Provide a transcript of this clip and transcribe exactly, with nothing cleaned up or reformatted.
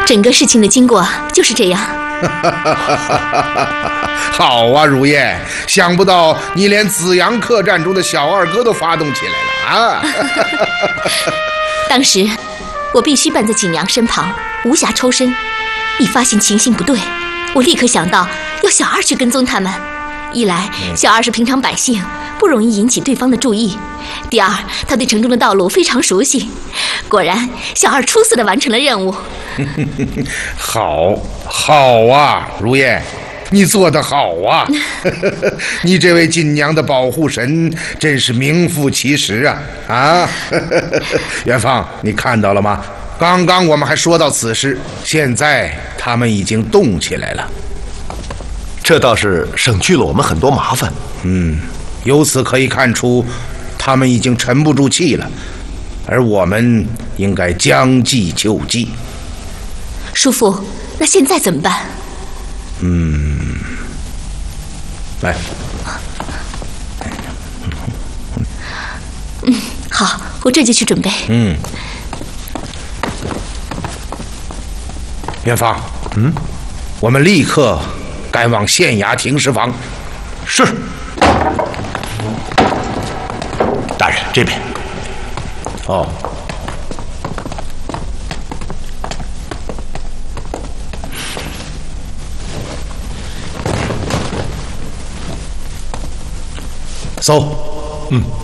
整个事情的经过就是这样。 好啊，如燕，想不到你连紫阳客栈中的小二哥都发动起来了啊！ 当时我必须伴在景阳身旁，无暇抽身。一发现情形不对，我立刻想到要小二去跟踪他们。一来，小二是平常百姓，不容易引起对方的注意；第二，他对城中的道路非常熟悉。果然，小二出色地完成了任务。 好，好啊，如燕，你做得好啊！你这位锦娘的保护神真是名副其实啊！啊，元芳，你看到了吗？刚刚我们还说到此事，现在他们已经动起来了。 这倒是省去了我们很多麻烦。 嗯，由此可以看出，他们已经沉不住气了，而我们应该将计就计。 叔父，那现在怎么办？ 嗯，来。 嗯，好，我这就去准备。 嗯，元芳， 嗯， 我们立刻赶往县衙停尸房。 是。大人，这边。 哦。搜。 嗯。